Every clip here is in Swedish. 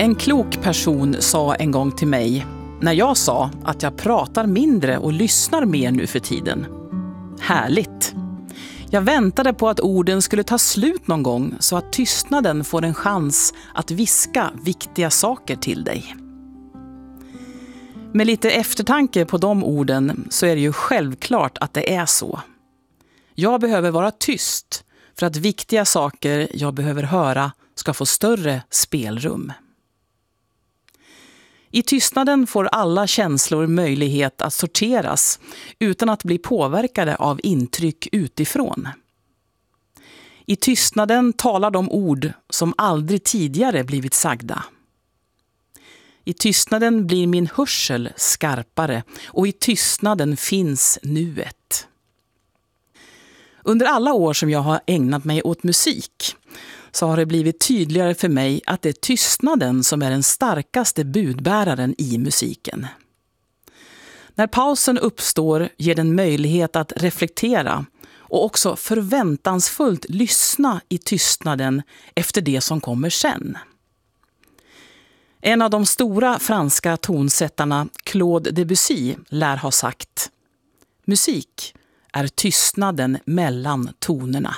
En klok person sa en gång till mig, när jag sa att jag pratar mindre och lyssnar mer nu för tiden: härligt! Jag väntade på att orden skulle ta slut någon gång så att tystnaden får en chans att viska viktiga saker till dig. Med lite eftertanke på de orden så är det ju självklart att det är så. Jag behöver vara tyst för att viktiga saker jag behöver höra ska få större spelrum. I tystnaden får alla känslor möjlighet att sorteras utan att bli påverkade av intryck utifrån. I tystnaden talar de ord som aldrig tidigare blivit sagda. I tystnaden blir min hörsel skarpare och i tystnaden finns nuet. Under alla år som jag har ägnat mig åt musik så har det blivit tydligare för mig att det är tystnaden som är den starkaste budbäraren i musiken. När pausen uppstår ger den möjlighet att reflektera och också förväntansfullt lyssna i tystnaden efter det som kommer sen. En av de stora franska tonsättarna, Claude Debussy, lär ha sagt: musik är tystnaden mellan tonerna.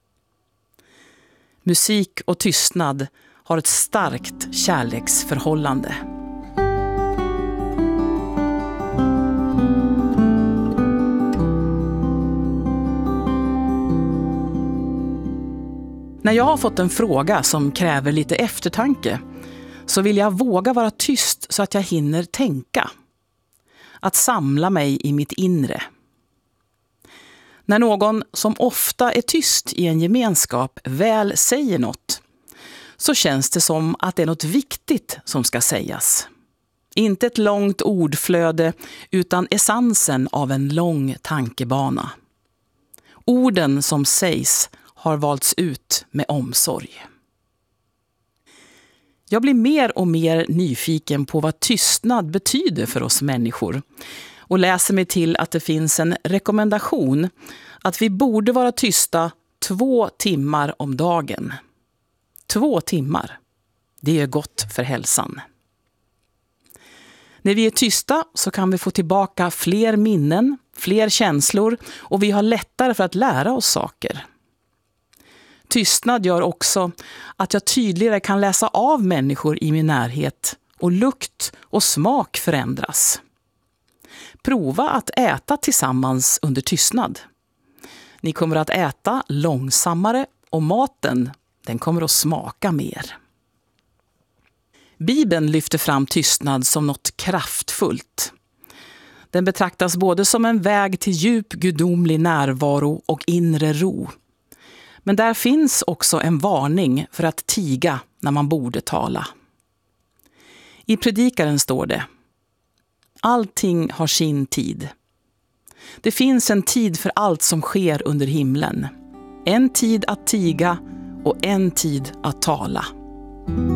Musik och tystnad har ett starkt kärleksförhållande. När jag har fått en fråga som kräver lite eftertanke så vill jag våga vara tyst så att jag hinner tänka. Att samla mig i mitt inre. När någon som ofta är tyst i en gemenskap väl säger något så känns det som att det är något viktigt som ska sägas. Inte ett långt ordflöde utan essensen av en lång tankebana. Orden som sägs har valts ut med omsorg. Jag blir mer och mer nyfiken på vad tystnad betyder för oss människor och läser mig till att det finns en rekommendation att vi borde vara tysta 2 timmar om dagen. 2 timmar. Det är gott för hälsan. När vi är tysta så kan vi få tillbaka fler minnen, fler känslor och vi har lättare för att lära oss saker. Tystnad gör också att jag tydligare kan läsa av människor i min närhet och lukt och smak förändras. Prova att äta tillsammans under tystnad. Ni kommer att äta långsammare och maten, den kommer att smaka mer. Bibeln lyfter fram tystnad som något kraftfullt. Den betraktas både som en väg till djup gudomlig närvaro och inre ro. Men där finns också en varning för att tiga när man borde tala. I predikaren står det: allting har sin tid. Det finns en tid för allt som sker under himlen. En tid att tiga och en tid att tala.